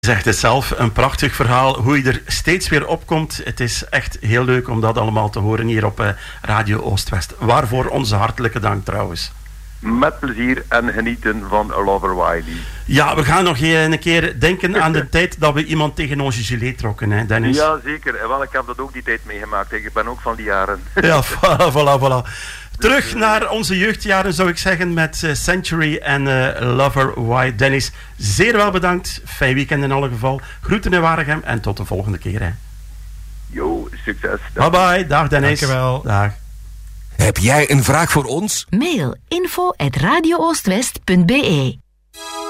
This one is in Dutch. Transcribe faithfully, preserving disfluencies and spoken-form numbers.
Zegt het zelf, een prachtig verhaal, hoe je er steeds weer opkomt. Het is echt heel leuk om dat allemaal te horen hier op uh, Radio Oost-West. Waarvoor onze hartelijke dank trouwens. Met plezier en genieten van Lover Wiley. Ja, we gaan nog een keer denken aan de tijd dat we iemand tegen onze gilet trokken, hè Dennis? Ja, zeker. En wel, ik heb dat ook die tijd meegemaakt. Ik ben ook van die jaren. Ja, voilà, voilà, voilà. Terug naar onze jeugdjaren zou ik zeggen met uh, Century en uh, Lover Why. Dennis, zeer wel bedankt. Fijn weekend in alle geval. Groeten in Waregem en tot de volgende keer. Hè. Yo, succes. Bye bye. Dag Dennis. Dankjewel. Dag. Heb jij een vraag voor ons? Mail info at radio oostwest punt be